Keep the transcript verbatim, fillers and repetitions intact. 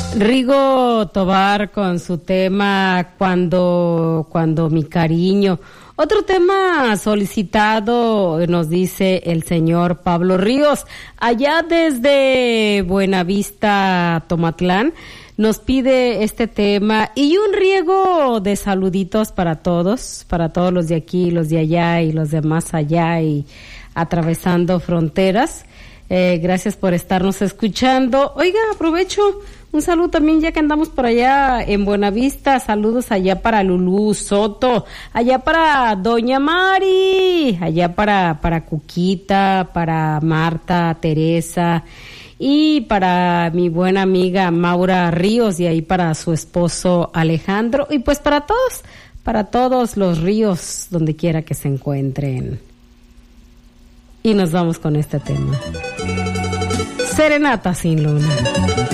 Rigo Tobar con su tema Cuando, cuando mi cariño. Otro tema solicitado, nos dice el señor Pablo Ríos, allá desde Buenavista, Tomatlán, nos pide este tema y un riego de saluditos para todos, para todos los de aquí, los de allá y los de más allá y atravesando fronteras. Eh, gracias por estarnos escuchando. Oiga, aprovecho un saludo también ya que andamos por allá en Buenavista. Saludos allá para Lulú Soto, allá para Doña Mari, allá para, para Cuquita, para Marta, Teresa y para mi buena amiga Maura Ríos y ahí para su esposo Alejandro y pues para todos, para todos los ríos donde quiera que se encuentren. Y nos vamos con este tema. Serenata sin luna.